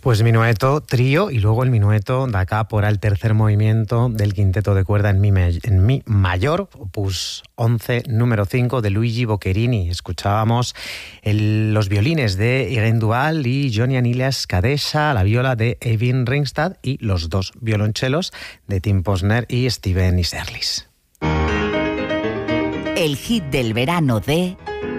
Pues minueto, trío y luego el minueto da acá por el tercer movimiento del quinteto de cuerda en mi mayor, opus 11, número 5 de Luigi Boccherini. Escuchábamos los violines de Irene Duval y Johnny Aniles Kadesha, la viola de Eivind Ringstad y los dos violonchelos de Tim Posner y Steven Iserlis. El hit del verano de...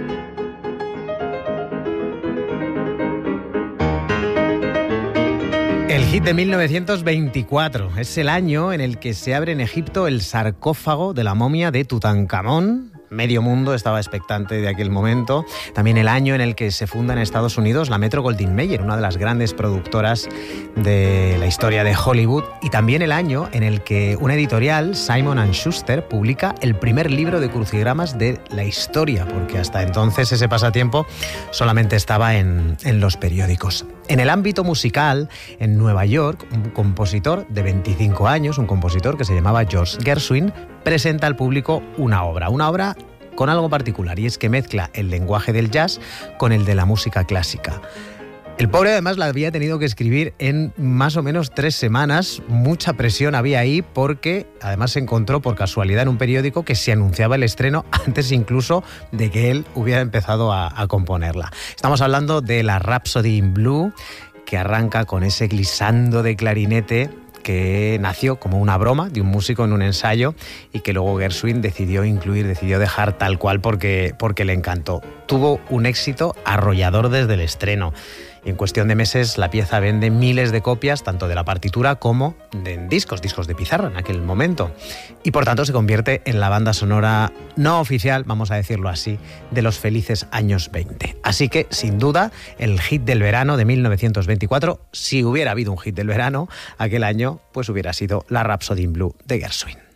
El hit de 1924 es el año en el que se abre en Egipto el sarcófago de la momia de Tutankamón. Medio mundo estaba expectante de aquel momento. También el año en el que se funda en Estados Unidos la Metro-Goldwyn-Mayer, una de las grandes productoras de la historia de Hollywood. Y también el año en el que una editorial, Simon & Schuster, publica el primer libro de crucigramas de la historia, porque hasta entonces ese pasatiempo solamente estaba en los periódicos. En el ámbito musical, en Nueva York, un compositor de 25 años, un compositor que se llamaba George Gershwin, presenta al público una obra con algo particular, y es que mezcla el lenguaje del jazz con el de la música clásica. El pobre además la había tenido que escribir en más o menos 3 semanas, mucha presión había ahí porque además se encontró por casualidad en un periódico que se anunciaba el estreno antes incluso de que él hubiera empezado a componerla. Estamos hablando de la Rhapsody in Blue, que arranca con ese glissando de clarinete que nació como una broma de un músico en un ensayo y que luego Gershwin decidió dejar tal cual porque le encantó. Tuvo un éxito arrollador desde el estreno. Y en cuestión de meses la pieza vende miles de copias, tanto de la partitura como de discos de pizarra en aquel momento. Y por tanto se convierte en la banda sonora no oficial, vamos a decirlo así, de los felices años 20. Así que, sin duda, el hit del verano de 1924, si hubiera habido un hit del verano aquel año, pues hubiera sido la Rhapsody in Blue de Gershwin.